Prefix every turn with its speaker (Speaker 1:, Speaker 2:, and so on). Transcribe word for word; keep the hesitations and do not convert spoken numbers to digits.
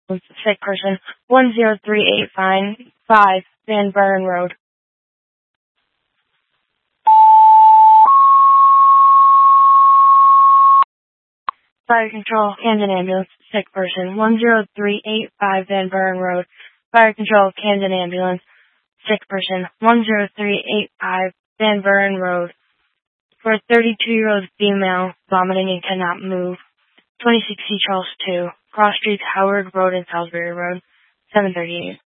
Speaker 1: Sick person, one zero three eight five Van Buren Road. Fire control, Camden ambulance. Sick person, one zero three eight five Van Buren Road. Fire control, Camden ambulance. Sick person, one zero three eight five Van Buren Road. For a thirty-two-year-old female, vomiting and cannot move. twenty-six C Charles two, Cross Street, Howard Road and Salisbury Road, seven thirty-eight.